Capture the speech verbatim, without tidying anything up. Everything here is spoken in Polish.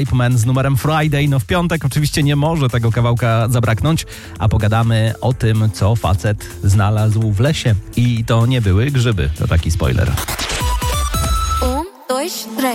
Ape Man z numerem Friday. No w piątek oczywiście nie może tego kawałka zabraknąć, a pogadamy o tym, co facet znalazł w lesie. I to nie były grzyby, to taki spoiler. Um, dois, três.